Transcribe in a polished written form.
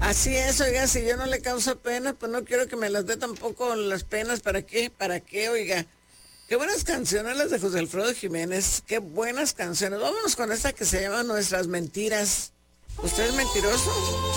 Así es, oiga, si yo no le causo pena, pues no quiero que me las dé tampoco las penas. ¿Para qué? ¿Para qué, oiga? Qué buenas canciones las de José Alfredo Jiménez. Qué buenas canciones. Vámonos con esta que se llama Nuestras Mentiras. ¿Usted es mentiroso?